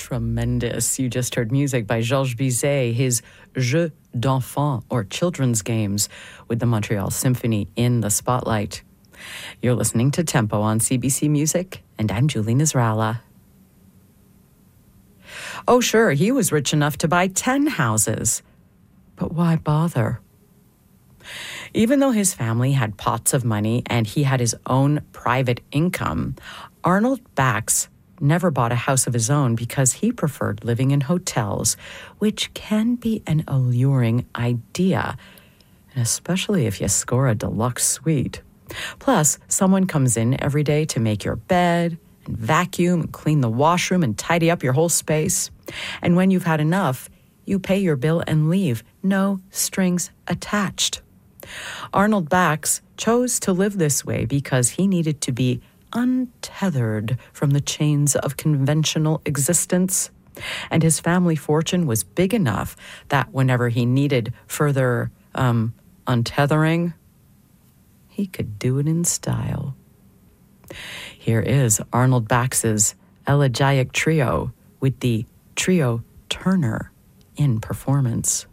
Tremendous. You just heard music by Georges Bizet, his Jeux d'enfants, or children's games, with the Montreal Symphony in the spotlight. You're listening to Tempo on CBC Music, and I'm Julie Nisralla. Oh, sure, he was rich enough to buy 10 houses. But why bother? Even though his family had pots of money and he had his own private income, Arnold Bax never bought a house of his own because he preferred living in hotels, which can be an alluring idea, especially if you score a deluxe suite. Plus, someone comes in every day to make your bed and vacuum and clean the washroom and tidy up your whole space. And when you've had enough, you pay your bill and leave, no strings attached. Arnold Bax chose to live this way because he needed to be untethered from the chains of conventional existence. And his family fortune was big enough that whenever he needed further untethering, he could do it in style. Here is Arnold Bax's Elegiac Trio with the Trio Turner in performance.